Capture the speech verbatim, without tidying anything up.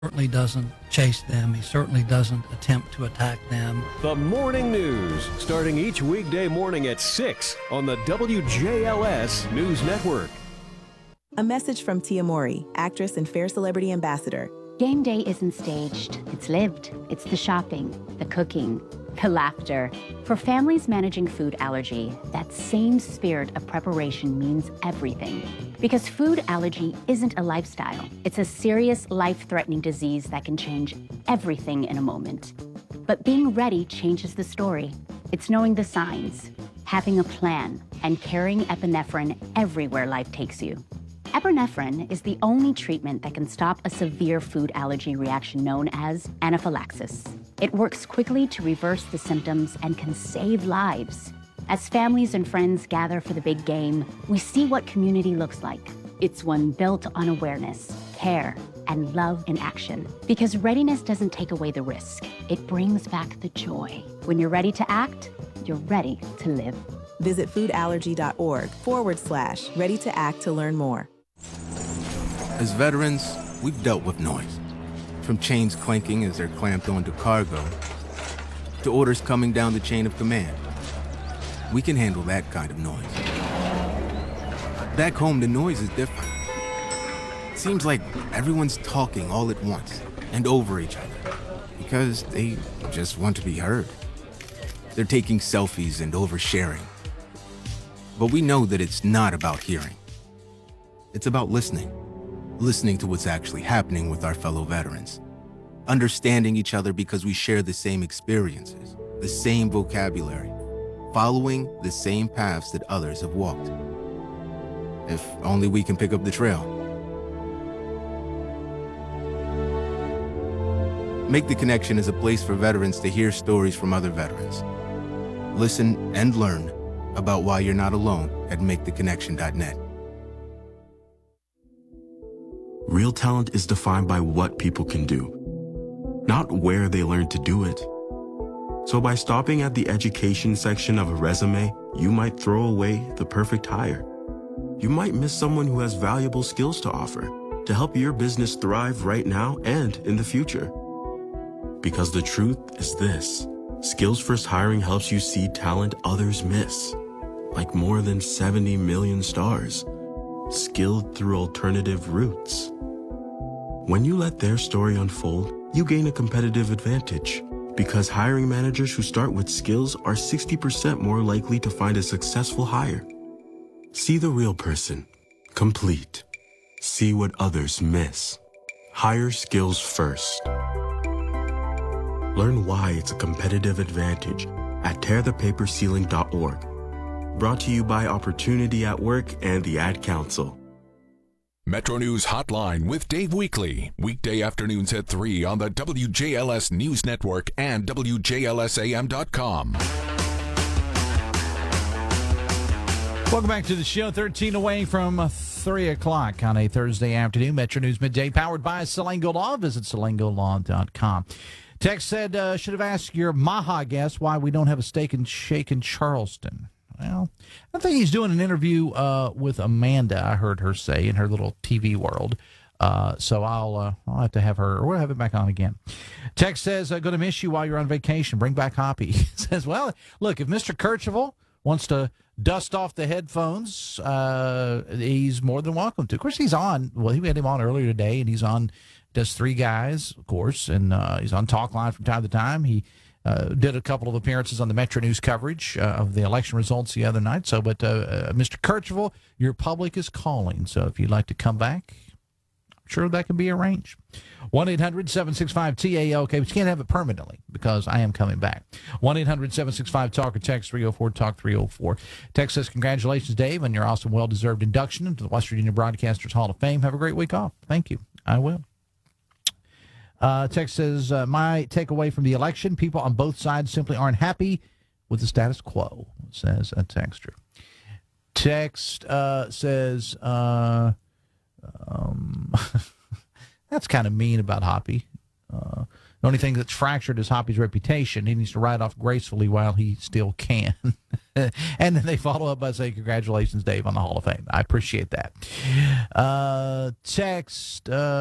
certainly doesn't chase them. He certainly doesn't attempt to attack them. The Morning News, starting each weekday morning at six on the W J L S News Network. A message from Tia Mowry, actress and Fair Celebrity Ambassador. Game day isn't staged. It's lived. It's the shopping, the cooking, the laughter. For families managing food allergy, that same spirit of preparation means everything. Because food allergy isn't a lifestyle. It's a serious, life-threatening disease that can change everything in a moment. But being ready changes the story. It's knowing the signs, having a plan, and carrying epinephrine everywhere life takes you. Epinephrine is the only treatment that can stop a severe food allergy reaction known as anaphylaxis. It works quickly to reverse the symptoms and can save lives. As families and friends gather for the big game, we see what community looks like. It's one built on awareness, care, and love in action. Because readiness doesn't take away the risk. It brings back the joy. When you're ready to act, you're ready to live. Visit foodallergy.org forward slash ready to act to learn more. As veterans, we've dealt with noise. From chains clanking as they're clamped onto cargo, to orders coming down the chain of command. We can handle that kind of noise. Back home, the noise is different. It seems like everyone's talking all at once and over each other because they just want to be heard. They're taking selfies and oversharing. But we know that it's not about hearing. It's about listening. Listening to what's actually happening with our fellow veterans. Understanding each other because we share the same experiences, the same vocabulary, following the same paths that others have walked. If only we can pick up the trail. Make the Connection is a place for veterans to hear stories from other veterans. Listen and learn about why you're not alone at make the connection dot net. Real talent is defined by what people can do, not where they learn to do it. So by stopping at the education section of a resume, you might throw away the perfect hire. You might miss someone who has valuable skills to offer to help your business thrive right now and in the future. Because the truth is this, Skills First Hiring helps you see talent others miss, like more than seventy million stars, skilled through alternative routes. When you let their story unfold, you gain a competitive advantage because hiring managers who start with skills are sixty percent more likely to find a successful hire. See the real person, complete. See what others miss. Hire skills first. Learn why it's a competitive advantage at tear the paper ceiling dot org. Brought to you by Opportunity at Work and the Ad Council. Metro News Hotline with Dave Weekly. Weekday afternoons at three on the W J L S News Network and W J L S A M dot com. Welcome back to the show. thirteen away from three o'clock on a Thursday afternoon. Metro News Midday powered by Selengo Law. Visit selengo law dot com. Text said, uh, should have asked your Maha guest why we don't have a steak and shake in Charleston. Well, I think he's doing an interview uh, with Amanda, I heard her say, in her little T V world. Uh, so I'll uh, I'll have to have her, or we'll have it back on again. Text says, uh, going to miss you while you're on vacation. Bring back Hoppy. Says, well, look, if Mister Kercheval wants to dust off the headphones, uh, he's more than welcome to. Of course, he's on. Well, he had him on earlier today, and he's on, does Three Guys, of course, and uh, he's on Talk Line from time to time. He Uh, did a couple of appearances on the Metro News coverage uh, of the election results the other night. So, but uh, uh, Mister Kercheval, your public is calling. So if you'd like to come back, I'm sure that can be arranged. one eight hundred seven six five T A L K. But you can't have it permanently because I am coming back. one eight hundred seven six five talk or text three oh four talk three oh four. Text says, congratulations, Dave, on your awesome, well-deserved induction into the West Virginia Broadcasters Hall of Fame. Have a great week off. Thank you. I will. Uh, text says, uh, my takeaway from the election, people on both sides simply aren't happy with the status quo, says a texter. Text uh, says, uh, um, that's kind of mean about Hoppy. Uh, the only thing that's fractured is Hoppy's reputation. He needs to ride off gracefully while he still can. And then they follow up by saying, congratulations, Dave, on the Hall of Fame. I appreciate that. Uh, text... Uh,